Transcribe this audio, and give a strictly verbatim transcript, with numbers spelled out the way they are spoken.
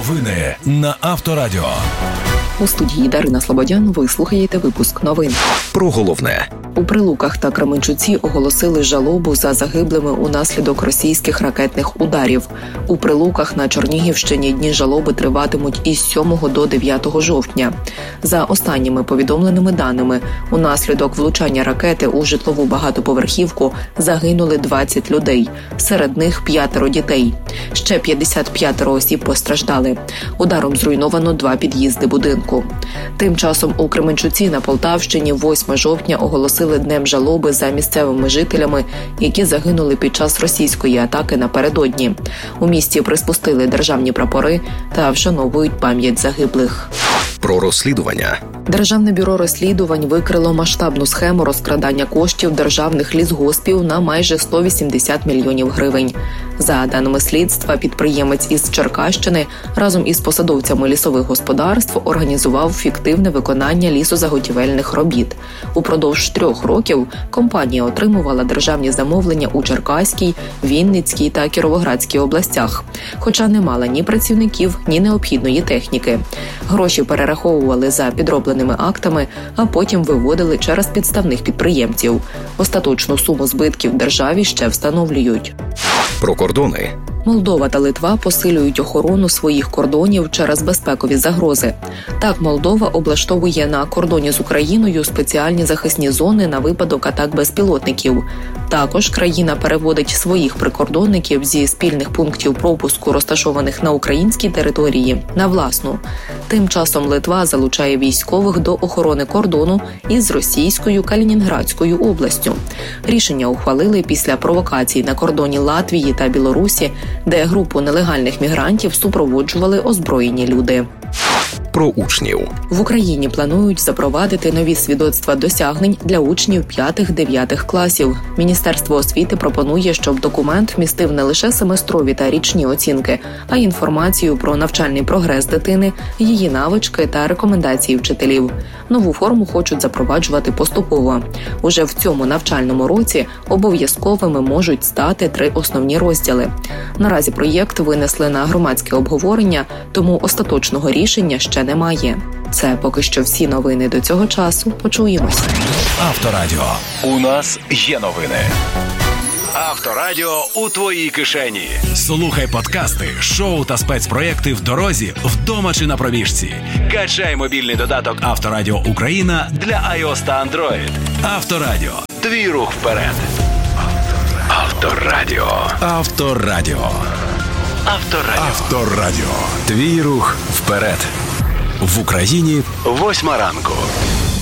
Новини на Авторадіо. У студії Дарина Слободян ви слухаєте випуск новин. Про головне. У Прилуках та Кременчуці оголосили жалобу за загиблими унаслідок російських ракетних ударів. У Прилуках на Чернігівщині дні жалоби триватимуть із сьомого до дев'ятого жовтня. За останніми повідомленими даними, унаслідок влучання ракети у житлову багатоповерхівку загинули двадцять людей, серед них п'ятеро дітей. Ще п'ятдесят п'ять осіб постраждали. Ударом зруйновано два під'їзди будинку. Тим часом у Кременчуці на Полтавщині восьмого жовтня оголосили днем жалоби за місцевими жителями, які загинули під час російської атаки напередодні. У місті приспустили державні прапори та вшановують пам'ять загиблих. Про розслідування. Державне бюро розслідувань викрило масштабну схему розкрадання коштів державних лісгоспів на майже сто вісімдесят мільйонів гривень. За даними слідства, підприємець із Черкащини разом із посадовцями лісових господарств організував фіктивне виконання лісозаготівельних робіт. Упродовж трьох років компанія отримувала державні замовлення у Черкаській, Вінницькій та Кіровоградській областях, хоча не мала ні працівників, ні необхідної техніки. Гроші перераховували за підробленими актами, а потім виводили через підставних підприємців. Остаточну суму збитків державі ще встановлюють. Про кордони. Молдова та Литва посилюють охорону своїх кордонів через безпекові загрози. Так, Молдова облаштовує на кордоні з Україною спеціальні захисні зони на випадок атак безпілотників. Також країна переводить своїх прикордонників зі спільних пунктів пропуску, розташованих на українській території, на власну. Тим часом Литва залучає військових до охорони кордону із російською Калінінградською областю. Рішення ухвалили після провокацій на кордоні Латвії та Білорусі, де групу нелегальних мігрантів супроводжували озброєні люди. Про учнів. В Україні планують запровадити нові свідоцтва досягнень для учнів п'ятих-дев'ятих класів. Міністерство освіти пропонує, щоб документ містив не лише семестрові та річні оцінки, а й інформацію про навчальний прогрес дитини, її навички та рекомендації вчителів. Нову форму хочуть запроваджувати поступово. Уже в цьому навчальному році обов'язковими можуть стати три основні розділи. Наразі проєкт винесли на громадське обговорення, тому остаточного рішення ще немає. Це поки що всі новини до цього часу. Почуємося. Авторадіо. У нас є новини. Авторадіо у твоїй кишені. Слухай подкасти, шоу та спецпроєкти в дорозі, вдома чи на пробіжці. Качай мобільний додаток Авторадіо Україна для iOS та Android. Авторадіо. Твій рух вперед. Авторадіо. Авторадіо. Авторадіо. Авторадіо. Твій рух вперед. В Україні восьма ранку.